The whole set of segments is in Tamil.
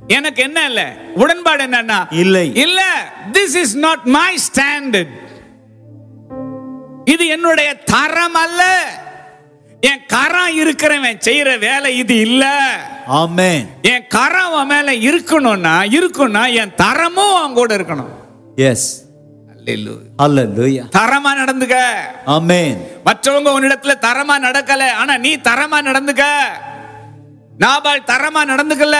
எனக்கு என்ன இல்ல, உடன்பாடு என்னன்னா இல்லை. இல்ல, this is not my standard. இது என்னுடைய தரம் அல்ல. என் கரம் இருக்கிறவன் செய்யற வேலை இது இல்ல. ஆமென். என் கரம் அவன் மேல இருக்கும்னா என் தரமும் அவன் கூட இருக்கணும். எஸ். அல்லேலூயா. ஹல்லேலூயா. தரமா நடந்துக்க. ஆமென். மற்றவங்க உன்னிடத்துல தரமா நடக்கல, ஆனா நீ தரமா நடந்துக்க. நாபால் தரமா நடந்துக்கல,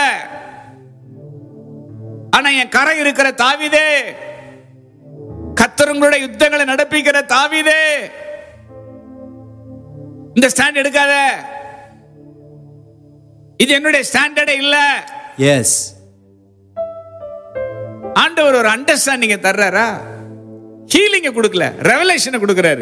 ஆனா என் கரை இருக்கிற தாவீதே, கர்த்தருடைய யுத்தங்களை நடப்பிக்கிற தாவீதே, இந்த ஸ்டாண்ட் எடுக்காத, இது என்னுடைய ஸ்டாண்டர்டே இல்ல. எஸ். ஆண்டவர் ஒரு அண்டர்ஸ்டாண்டிங் தர்றாரா? ஹீலிங் கொடுக்கல, ரெவலேஷன் கொடுக்கிறாரு.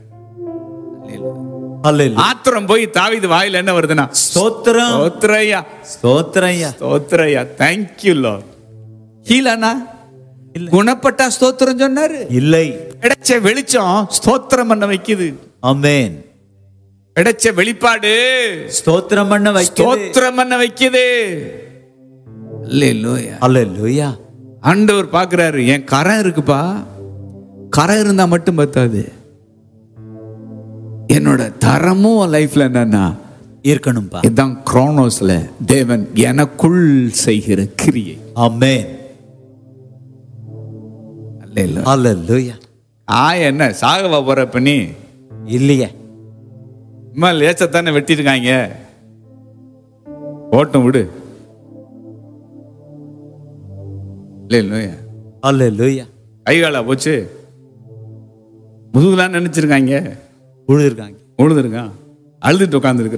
ஹல்லேலூயா. ஆத்திரம் போய் தாவீது வாயில என்ன வருதுன்னா ஸ்தோத்திரம். ஸ்தோத்திரய்யா, ஸ்தோத்திரய்யா, ஸ்தோத்திரய்யா, thank you Lord. ஹீலானா? குணப்பட்டா ஸ்தோத்திரம் சொன்னாரு? இல்லை. கிடைச்ச வெளிச்சம் ஸ்தோத்திரம் பண்ண வைக்குது. ஆமென். கிடைச்ச வெளிப்பாடு ஸ்தோத்திரம் பண்ண வைக்குது. ஸ்தோத்திரம் பண்ண வைக்குது. அல்லேலூயா. ஹல்லேலூயா. ஆண்டவர் பார்க்கிறாரு, என் கரம் இருக்குப்பா. கரம் இருந்தா மட்டும் பத்தாது, என்னோட தரமும் லைஃப்ல என்னன்னா இருக்கணும்பா. இதுதான் குரோனோஸ்ல தேவன் எனக்குள் செய்கிற கிரியை. ஆமென். அல்லேலூயா. ஹல்லேலூயா. என்ன சாகவா போற பண்ணி இல்லையே, இம்மா லேசத்தானே வெட்டிருக்காங்க, ஓட்டம் விடு. அல்லேலூயா. ஹல்லேலூயா. கைகாலா போச்சு, முதுகுலாம் நினைச்சிருக்காங்க, உழுதுருக்காங்க, உழுதுருக்கான், அழுதுட்டு உட்கார்ந்து இருக்கிற.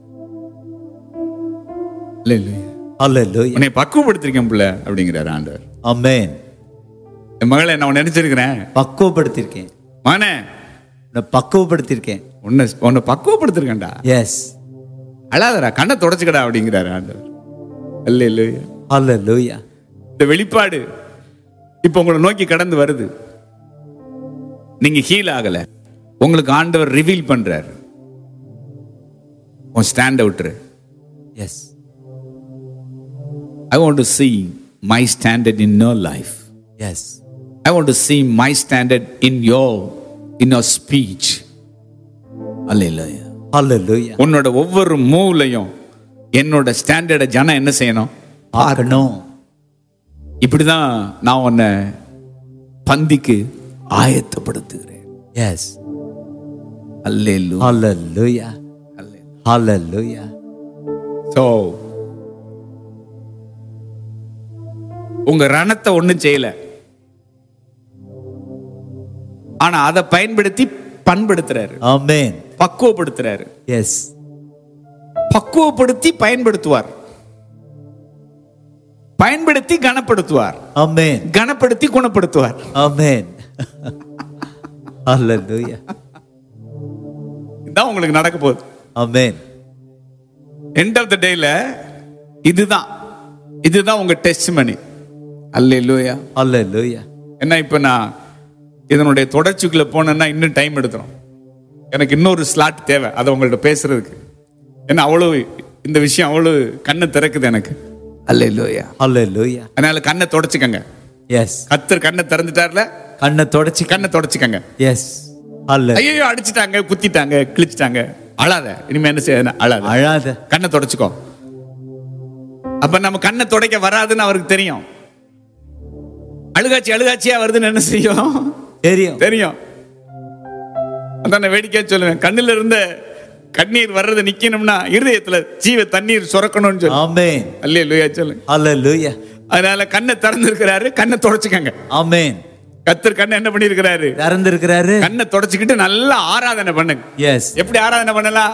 ஹல்லேலூயா. உன்னை பக்குவப்படுத்திருக்கேன் பிள்ளை அப்படிங்கிறார் ஆண்டவர். ஆமென். என் மகளை நான் நினைச்சிருக்கிறேன், பக்குவப்படுத்திருக்கேன். மகனே பக்குவப்படுத்திருக்கேன், உன்னை பக்குவப்படுத்திருக்கேன்டா. எஸ். அழாதடா, கண்ணை தொடச்சுக்கடா அப்படிங்கிறாரு ஆண்டவர். அல்லேலூயா. ஹல்லேலூயா. இந்த வெளிப்பாடு இப்ப உங்களை நோக்கி கடந்து வருது. நீங்க ஹீல் ஆகல, உங்களுக்கு ஆண்டவர் ரிவீல் பண்றாரு. உன் stand out. S. I want to see my standard in your life. Yes. I want to see my standard in your speech. Hallelujah. Hallelujah. உன்னோட ஒவ்வொரு மூவ்லையும் என்னோட ஸ்டாண்டர்டை ஜனம் என்ன செய்யணும்? பார்க்கணும். இப்படிதான் நான் உன்னை பந்திக்கு ஆயத்தப்படுத்துகிறேன். Yes. Hallelujah. Hallelujah. Hallelujah. So உங்க ரணத்தை ஒண்ணும் செய்யல, ஆனா அதை பயன்படுத்தி பண்படுத்துறாரு. ஆமென். பக்குவப்படுத்துறாரு. எஸ். பக்குவப்படுத்தி பயன்படுத்துவார், பயன்படுத்தி கனப்படுத்துவார். ஆமென். கனப்படுத்தி குணப்படுத்துவார். ஆமென். ஹல்லேலூயா. இதான் உங்களுக்கு நடக்க போகுது. ஆமென். எண்ட் ஆஃப் தி டேல இதுதான் உங்க டெஸ்டிமனி. அல்லேலூயா. ஹல்லேலூயா. என்ன, இப்ப நான் இதனுடைய தொடர்ச்சிக்குள்ள போனேன்னா இன்னும் டைம் எடுத்துரும். எனக்கு இன்னொரு ஸ்லாட் தேவை அதை உங்கள்ட்ட பேசுறதுக்கு. ஏன்னா அவ்வளவு இந்த விஷயம் அவ்வளவு கண்ணை திறக்குது எனக்கு. அல்லேலூயா. ஹல்லேலூயா. அதனால கண்ணை தொடச்சுக்கங்க. எஸ். கர்த்தர் கண்ணை திறந்துட்டார்ல, கண்ணை தொடச்சுக்கங்க. எஸ். ஹல்லேலூயா. ஐயோ அடிச்சிட்டாங்க, குத்திட்டாங்க, கிழிச்சிட்டாங்க, அழாத. இனிமே என்ன செய்ய? அழாத. கண்ணை தொடச்சுக்கோ. அப்ப நம்ம கண்ணை துடைக்க வராதுன்னு அவருக்கு தெரியும். அழுகாச்சியா வருதுன்னு என்ன செய்யும்? தெரியும். அதான் வேடிக்கையா சொல்லுவேன், கண்ணுல இருந்த கண்ணீர் வர்றது நிக்கணும்னா இருதயத்துல ஜீவ தண்ணீர் சுரக்கணும்னு சொல்லு. ஆமென். அல்லேலூயா சொல்லுங்க. ஹல்லேலூயா. அதனால கண்ணை திறந்திருக்கிறாரு, கண்ணை தொடச்சுக்கங்க. ஆமென். கர்த்தர் கண்ணை என்ன பண்ணிருக்கிறாரு? திறந்திருக்கிறாரு. கண்ணை தொடச்சுக்கிட்டு நல்லா ஆராதனை பண்ணுங்க. எஸ். எப்படி ஆராதனை பண்ணலாம்?